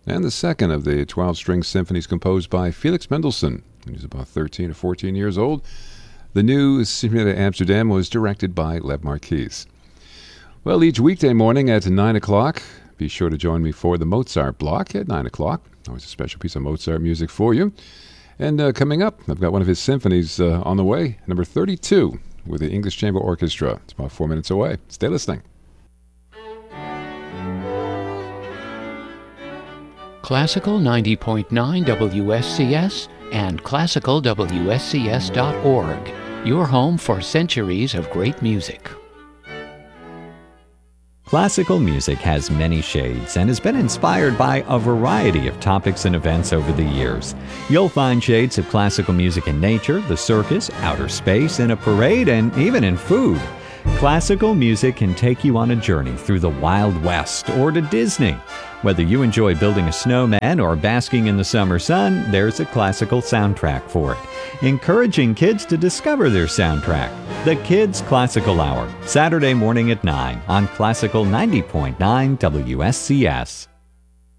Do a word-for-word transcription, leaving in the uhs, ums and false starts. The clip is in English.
and the second of the twelve-string symphonies composed by Felix Mendelssohn. He was about thirteen or fourteen years old. The new Symphony of Amsterdam was directed by Lev Marquis. Well, each weekday morning at nine o'clock, be sure to join me for the Mozart block at nine o'clock. Always a special piece of Mozart music for you. And uh, coming up, I've got one of his symphonies uh, on the way, number thirty-two, with the English Chamber Orchestra. It's about four minutes away. Stay listening. Classical ninety point nine W S C S and classical W S C S dot org, your home for centuries of great music. Classical music has many shades and has been inspired by a variety of topics and events over the years. You'll find shades of classical music in nature, the circus, outer space, in a parade, and even in food. Classical music can take you on a journey through the Wild West or to Disney. Whether you enjoy building a snowman or basking in the summer sun, there's a classical soundtrack for it. Encouraging kids to discover their soundtrack. The Kids Classical Hour, Saturday morning at nine on Classical ninety point nine W S C S.